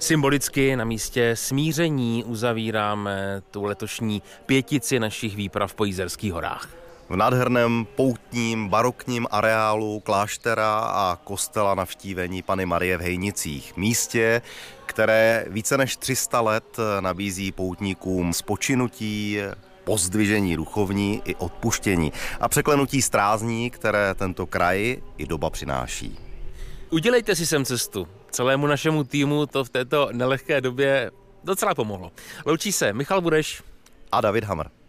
Symbolicky na místě smíření uzavíráme tu letošní pětici našich výprav po Jizerských horách. V nádherném poutním barokním areálu kláštera a kostela Navštívení Panny Marie v Hejnicích. Místě, které více než 300 let nabízí poutníkům spočinutí, pozdvižení duchovní i odpuštění a překlenutí strázní, které tento kraj i doba přináší. Udělejte si sem cestu. Celému našemu týmu to v této nelehké době docela pomohlo. Loučí se Michal Bureš A David Hamr.